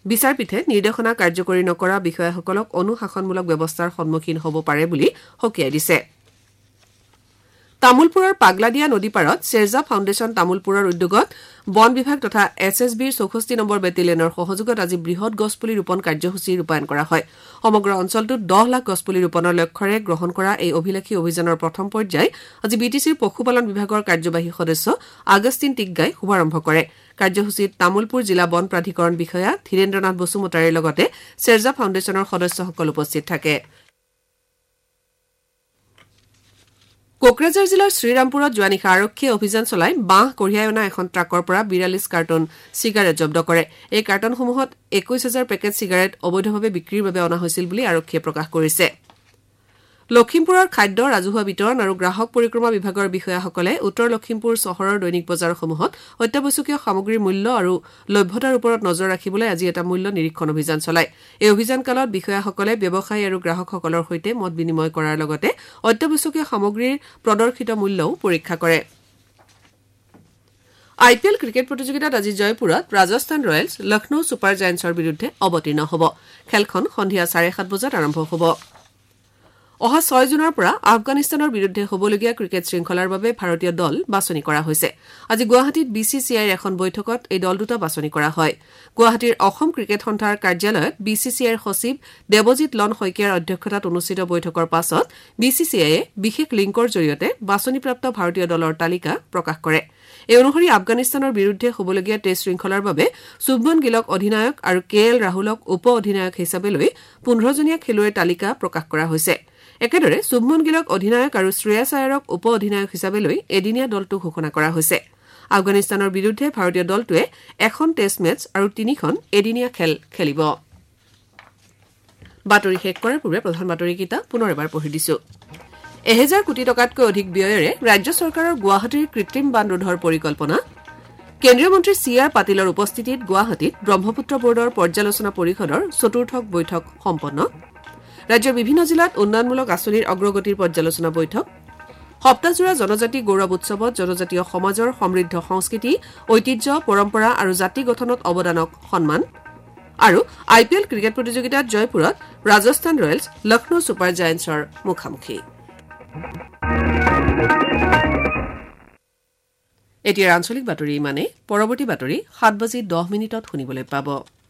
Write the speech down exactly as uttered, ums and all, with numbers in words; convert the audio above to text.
বিচাৰপীঠে নিৰ্দেশনা কাৰ্যকৰী নকৰা বিষয়াসকলক অনুশাসনমূলক ব্যৱস্থাৰ সন্মুখীন হ'ব পাৰে বুলি সকীয়াই দিছে তামুলপুৰৰ পাগলাদিয়া নদী পাৰত শ্বেৰজা ফাউণ্ডেশ্যন তামুলপুৰৰ উদ্যোগত বন বিভাগ তথা এছ এছ বিৰ চৌষষ্ঠি নম্বৰ বেটেলিয়নৰ সহযোগত আজি বৃহৎ গছপুলি ৰোপণ কাৰ্যসূচী ৰূপায়ণ কৰা হয় সমগ্ৰ অঞ্চলটোত দহ লাখ গছপুলি ৰোপণৰ লক্ষ্যৰে গ্ৰহণ কৰা এই অভিলাষী অভিযানৰ প্ৰথম পৰ্যায় আজি বিটিচিৰ পশুপালন বিভাগৰ কাৰ্যবাহী সদস্য আগষ্টিন টিগ্গাই শুভাৰম্ভ কৰে কাৰ্যসূচীত তামুলপুৰ জিলা বন প্ৰাধিকৰণ বিষয়া ধীৰেন্দ্ৰনাথ বসুমতাৰীৰ লগতে শ্বেৰজা ফাউণ্ডেশ্যনৰ সদস্যসকল উপস্থিত থাকে কোকৰাঝাৰ জিলাৰ শ্ৰীৰামপুৰত যোৱা নিশা আৰক্ষীয়ে অভিযান চলাই বাঁহ কঢ়িয়াই অনা এখন ট্ৰাকৰ পৰা বিৰাল্লিছ কাৰ্টন চিগাৰেট জব্দ কৰে এই কাৰ্টনসমূহত একৈশ হাজাৰ পেকেট চিগাৰেট অবৈধভাৱে বিক্ৰীৰ বাবে অনা হৈছিল বুলি আৰক্ষীয়ে প্ৰকাশ কৰিছে লখিমপুৰৰ খাদ্য ৰাজহুৱা বিতৰণ আৰু গ্ৰাহক পৰিক্ৰমা বিভাগৰ বিষয়াসকলে উত্তৰ লখিমপুৰ চহৰৰ দৈনিক বজাৰসমূহত অত্যাৱশ্যকীয় সামগ্ৰীৰ মূল্য আৰু লভ্যতাৰ ওপৰত নজৰ ৰাখিবলৈ আজি এটা মূল্য নিৰীক্ষণ অভিযান চলায় এই অভিযান কালত বিষয়াসকলে ব্যৱসায়ী আৰু গ্ৰাহকসকলৰ সৈতে মত বিনিময় কৰাৰ লগতে অত্যাৱশ্যকীয় সামগ্ৰীৰ প্ৰদৰ্শিত মূল্যও পৰীক্ষা কৰে আই পি এল ক্ৰিকেট প্ৰতিযোগিতাত আজি জয়পুৰত ৰাজস্থান ৰয়েলছ লক্ষ্ণৌ ছুপাৰ জায়াণ্টছৰ বিৰুদ্ধে অৱতীৰ্ণ হ'ব খেলখন সন্ধিয়া চাৰে সাত বজাত আৰম্ভ হ'ব অহা ছয় জুনৰ পৰা আফগানিস্তানৰ বিৰুদ্ধে হ'বলগীয়া ক্ৰিকেট শৃংখলাৰ বাবে ভাৰতীয় দল বাছনি কৰা হৈছে আজি গুৱাহাটীত বি চি চি আইৰ এখন বৈঠকত এই দল দুটা বাছনি কৰা হয় গুৱাহাটীৰ অসম ক্ৰিকেট সন্থাৰ কাৰ্যালয়ত বি চি চি আইৰ সচিব দেৱজিৎ লন শইকীয়াৰ অধ্যক্ষতাত অনুষ্ঠিত বৈঠকৰ পাছত বি চি চি আইয়ে বিশেষ লিংকৰ জৰিয়তে বাছনিপ্ৰাপ্ত ভাৰতীয় দলৰ তালিকা প্ৰকাশ কৰে এই অনুসৰি আফগানিস্তানৰ বিৰুদ্ধে হ'বলগীয়া টেষ্ট শৃংখলাৰ বাবে শুভমন গিলক অধিনায়ক আৰু কে এল ৰাহুলক উপ অধিনায়ক হিচাপে লৈ পোন্ধৰজনীয়া খেলুৱৈৰ তালিকা প্ৰকাশ কৰা হৈছে একেদৰে শুভমন গিলক অধিনায়ক আৰু শ্ৰেয়াছ আয়াৰক উপ অধিনায়ক হিচাপে লৈ এদিনীয়া দলটো ঘোষণা কৰা হৈছে আফগানিস্তানৰ বিৰুদ্ধে ভাৰতীয় দলটোৱে এখন টেষ্ট মেচ আৰু তিনিখন এদিনীয়া খেল খেলিব বাতৰি শেষ কৰাৰ পূৰ্বে প্ৰধান বাতৰিকেইটা পুনৰ এবাৰ পঢ়ি দিছো এহেজাৰ কোটি টকাতকৈ অধিক ব্যয়েৰে ৰাজ্য চৰকাৰৰ গুৱাহাটীৰ কৃত্ৰিম বান ৰোধৰ পৰিকল্পনা কেন্দ্ৰীয় মন্ত্ৰী চি আৰ পাটিলৰ উপস্থিতিত গুৱাহাটীত ব্ৰহ্মপুত্ৰ বোৰ্ডৰ পৰ্যালোচনা পৰিষদৰ চতুৰ্থ বৈঠক সম্পন্ন ৰাজ্যৰ বিভিন্ন জিলাত উন্নয়নমূলক আঁচনিৰ অগ্ৰগতিৰ পৰ্যালোচনা বৈঠক সপ্তাহজোৰা জনজাতি গৌৰৱ উৎসৱত জনজাতীয় সমাজৰ সমৃদ্ধ সংস্কৃতি ঐতিহ্য পৰম্পৰা আৰু জাতি গঠনত অৱদানক সন্মান আৰু আই পি এল ক্ৰিকেট প্ৰতিযোগিতাত জয়পুৰত ৰাজস্থান ৰয়েলছ লক্ষ্ণৌ ছুপাৰ জায়াণ্টছৰ মুখামুখি এতিয়াৰ আঞ্চলিক বাতৰি ইমানে পৰৱৰ্তী বাতৰি সাত বাজি দহ মিনিটত শুনিবলৈ পাব